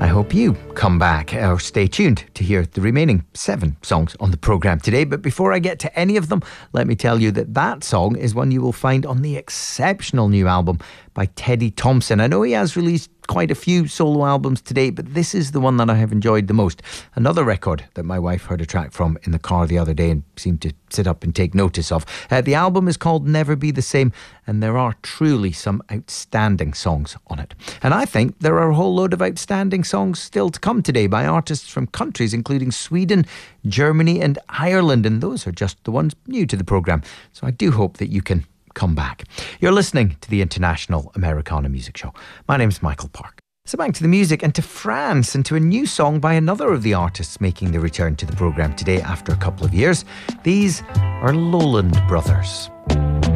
I hope you come back or stay tuned to hear the remaining 7 songs on the programme today. But before I get to any of them, let me tell you that song is one you will find on the exceptional new album by Teddy Thompson. I know he has released quite a few solo albums to date, but this is the one that I have enjoyed the most. Another record that my wife heard a track from in the car the other day and seemed to sit up and take notice of. The album is called Never Be the Same, and there are truly some outstanding songs on it. And I think there are a whole load of outstanding songs still to come today by artists from countries including Sweden, Germany and Ireland, and those are just the ones new to the programme. So I do hope that you can come back. You're listening to the International Americana Music Show. My name's Michael Park. So back to the music and to France and to a new song by another of the artists making the return to the programme today after a couple of years. These are Lowland Brothers.